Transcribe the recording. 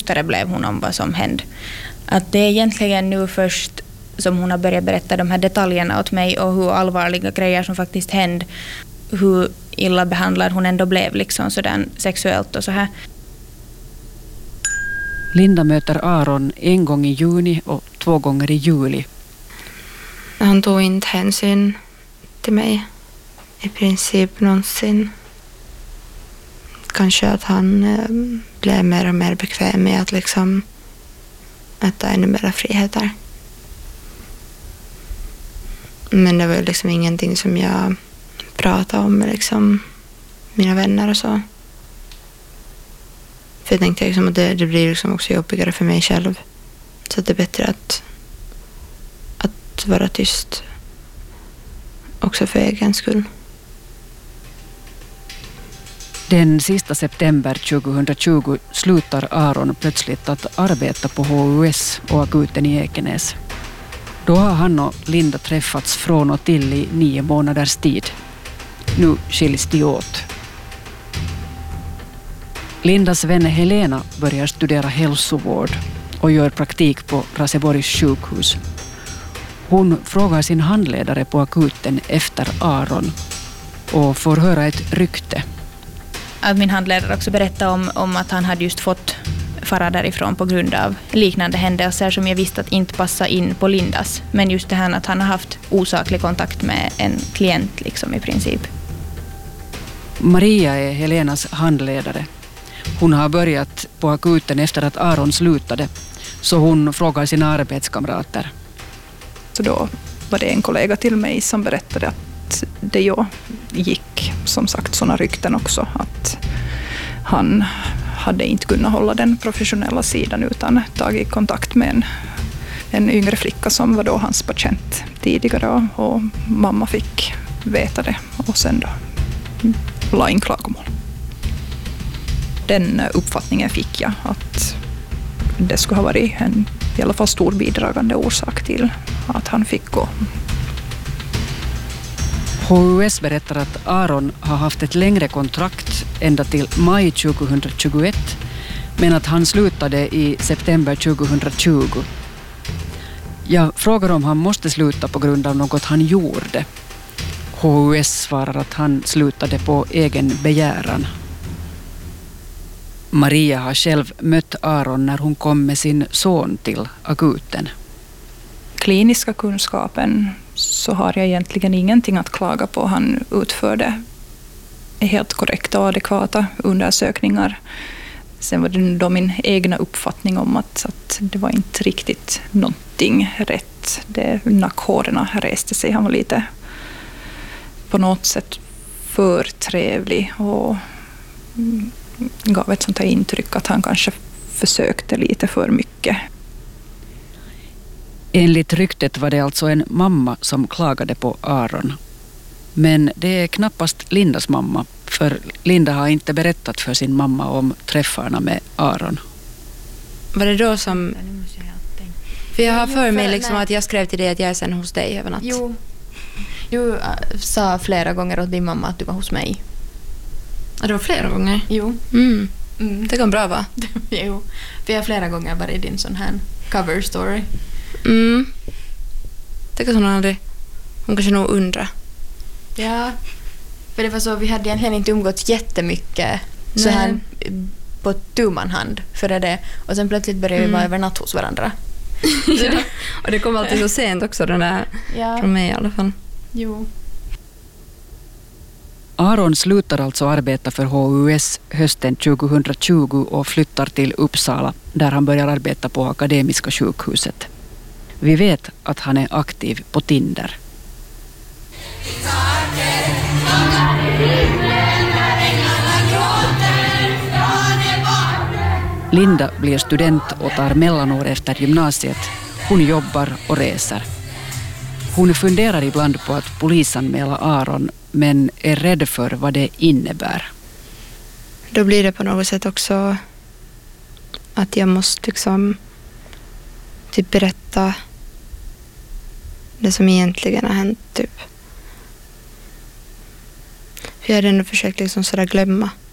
tystare blev hon om vad som hände. Att det är egentligen nu först som hon har börjat berätta de här detaljerna åt mig och hur allvarliga grejer som faktiskt hände. Hur illa behandlad hon ändå blev liksom sådär sexuellt och så här. Linda möter Aron en gång i juni och 2 gånger i juli. Han tog inte hänsyn till mig i princip någonsin. Kanske att han blev mer och mer bekväm med att liksom äta ännu mer friheter. Men det var liksom ingenting som jag pratade om med liksom mina vänner och så. För jag tänkte liksom att det blir liksom också jobbigare för mig själv. Så att det är bättre att vara tyst. Också för egen skull. Den sista september 2020 slutar Aron plötsligt att arbeta på HUS och akuten i Ekenäs. Då har han och Linda träffats från och till i 9 månaders tid. Nu skiljs de åt. Lindas vän Helena börjar studera hälsovård och gör praktik på Raseborgs sjukhus. Hon frågar sin handledare på akuten efter Aron och får höra ett rykte. Att min handledare också berättade om att han hade just fått fara därifrån på grund av liknande händelser som jag visste att inte passade in på Lindas. Men just det här att han har haft osaklig kontakt med en klient liksom i princip. Maria är Helenas handledare. Hon har börjat på akuten efter att Aron slutade, så hon frågar sina arbetskamrater. Så då var det en kollega till mig som berättade att det gick som sagt sådana rykten också att han hade inte kunnat hålla den professionella sidan utan tagit kontakt med en yngre flicka som var då hans patient tidigare och mamma fick veta det och sen då la in klagomål. Den uppfattningen fick jag att det skulle ha varit en i alla fall stor bidragande orsak till att han fick gå. HUS berättar att Aron har haft ett längre kontrakt ända till maj 2021 men att han slutade i september 2020. Jag frågar om han måste sluta på grund av något han gjorde. HUS svarar att han slutade på egen begäran. Maria har själv mött Aron när hon kom med sin son till akuten. Kliniska kunskapen så har jag egentligen ingenting att klaga på. Han utförde helt korrekta och adekvata undersökningar. Sen var det då min egna uppfattning om att det var inte riktigt någonting rätt. Nackhårorna reste sig. Han var lite på något sätt för trevlig och gav ett sånt här intryck att han kanske försökte lite för mycket. Enligt ryktet var det alltså en mamma som klagade på Aron. Men det är knappast Lindas mamma, för Linda har inte berättat för sin mamma om träffarna med Aron. Var det då som... För jag har för mig liksom att jag skrev till dig att jag är sen hos dig över natt. Jo, du sa flera gånger åt din mamma att du var hos mig. Ja, det var flera gånger? Jo. Det går bra, va? Jo, vi har flera gånger varit i din sån här cover story. Det kan hon aldrig... Hon kanske nog undra. Ja, för det var så, vi hade egentligen inte umgått jättemycket så här på tummanhand före det. Och sen plötsligt började vi vara över natt hos varandra. Ja. Och det kom alltid så sent också, den där, från mig i alla fall. Jo. Aron slutar alltså arbeta för HUS hösten 2020 och flyttar till Uppsala där han börjar arbeta på Akademiska sjukhuset. Vi vet att han är aktiv på Tinder. Linda blir student och tar mellanår efter gymnasiet. Hon jobbar och reser. Hon funderar ibland på att polisanmäla Aron men är rädd för vad det innebär. Då blir det på något sätt också att jag måste liksom typ berätta det som egentligen har hänt typ. För jag hade ändå försökt liksom sådär glömma